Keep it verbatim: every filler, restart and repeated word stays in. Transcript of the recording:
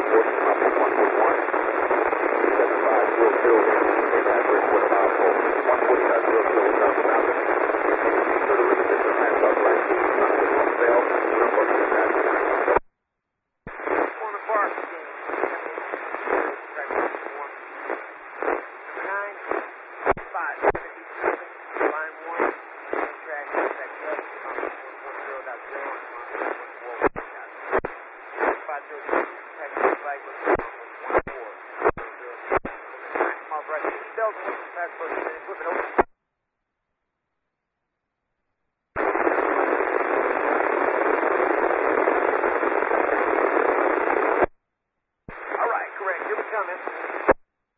report from Papa one one one. seven five zero zero. Take that report about home. one forty zero zero South Mountain. Sure to revisit the last up right to Knoxville, Bell. Number of that. Corner Park. Nine five fifty-seven. Line one. Track track up. one zero dot zero. five zero six. Taxi flag was one four. Mark right. Delta one passport. Equipment open. All right, correct. Here we come, man.